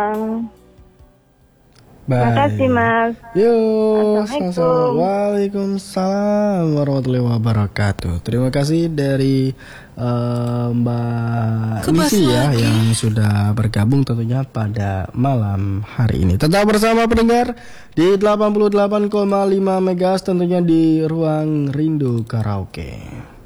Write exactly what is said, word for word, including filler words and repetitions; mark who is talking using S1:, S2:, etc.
S1: Terima kasih, Mas.
S2: Yuk,
S1: Assalamualaikum.
S2: sama-sama. Waalaikumsalam warahmatullahi wabarakatuh. Terima kasih dari uh, Mbak Nisi ya yang sudah bergabung tentunya pada malam hari ini. Tetap bersama pendengar di delapan puluh delapan koma lima MHz tentunya di Ruang Rindu Karaoke.